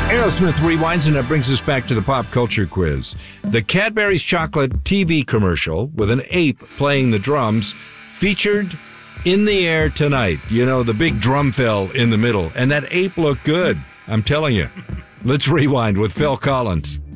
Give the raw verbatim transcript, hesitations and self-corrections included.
Aerosmith rewinds, and that brings us back to the pop culture quiz. The Cadbury's Chocolate T V commercial with an ape playing the drums featured In the Air Tonight. You know, the big drum fill in the middle. And that ape looked good, I'm telling you. Let's rewind with Phil Collins.